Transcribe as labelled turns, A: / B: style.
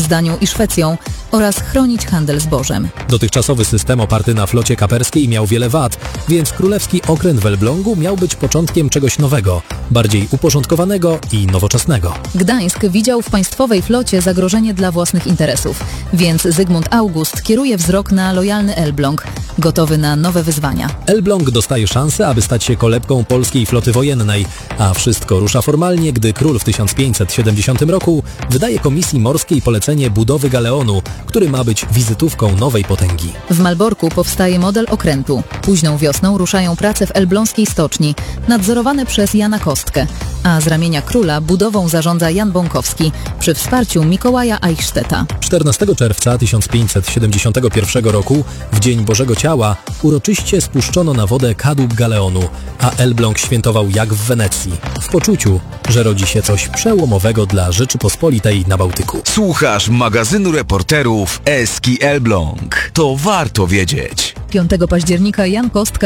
A: z Danią i Szwecją oraz chronić handel zbożem.
B: Dotychczasowy system oparty na flocie kaperskiej miał wiele wad, więc królewski okręt w Elblągu miał być początkiem czegoś nowego, bardziej uporządkowanego i nowoczesnego.
A: Gdańsk widział w państwowej flocie zagrożenie dla własnych interesów, więc Zygmunt August kieruje wzrok na lojalny Elbląg, gotowy na nowe wyzwania.
B: Elbląg dostaje szansę, aby stać się kolebką polskiej floty wojennej, a wszystko rusza formalnie, gdy król w 1570 roku wydaje komisji morskiej polecenie budowy galeonu, który ma być wizytówką nowej potęgi.
A: W Malborku powstaje model okrętu. Późną wiosną ruszają prace w elbląskiej stoczni, nadzorowane przez Jana Kostkę, a z ramienia króla budową zarządza Jan Bąkowski przy wsparciu Mikołaja Eichstätta.
B: 14 czerwca 1571 roku, w Dzień Bożego Ciała, uroczyście spuszczono na wodę kadłub galeonu, a Elbląg świętował jak w Wenecji, w poczuciu, że rodzi się coś przełomowego dla Rzeczypospolitej na Bałtyku.
C: Słuchasz magazynu reporterów Eski Elbląg. To warto wiedzieć.
A: 5 października Jan Kostka